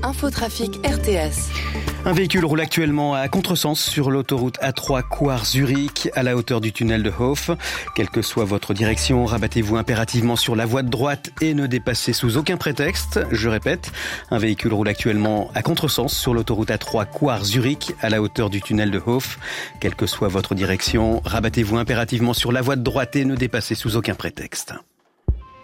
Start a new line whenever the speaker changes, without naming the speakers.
Infotrafic RTS.
Un véhicule roule actuellement à contresens sur l'autoroute A3 Coire-Zurich à la hauteur du tunnel de Hof. Quelle que soit votre direction, rabattez-vous impérativement sur la voie de droite et ne dépassez sous aucun prétexte. Je répète, un véhicule roule actuellement à contresens sur l'autoroute A3 Coire-Zurich à la hauteur du tunnel de Hof. Quelle que soit votre direction, rabattez-vous impérativement sur la voie de droite et ne dépassez sous aucun prétexte.